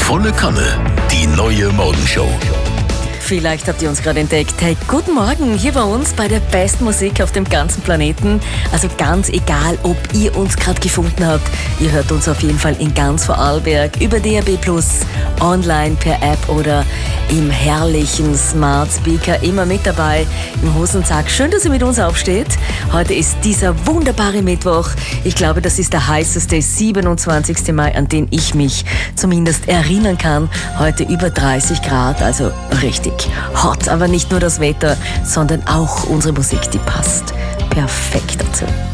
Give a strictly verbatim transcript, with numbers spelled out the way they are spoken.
Volle Kanne, die neue Morgenshow. Vielleicht habt ihr uns gerade entdeckt. Hey, guten Morgen hier bei uns bei der besten Musik auf dem ganzen Planeten. Also ganz egal, ob ihr uns gerade gefunden habt. Ihr hört uns auf jeden Fall in ganz Vorarlberg über D A B plus, online, per App oder im herrlichen Smart Speaker. Immer mit dabei im Hosensack. Schön, dass ihr mit uns aufsteht. Heute ist dieser wunderbare Mittwoch. Ich glaube, das ist der heißeste siebenundzwanzigste Mai, an den ich mich zumindest erinnern kann. Heute über dreißig Grad, also richtig hot, aber nicht nur das Wetter, sondern auch unsere Musik, die passt perfekt dazu.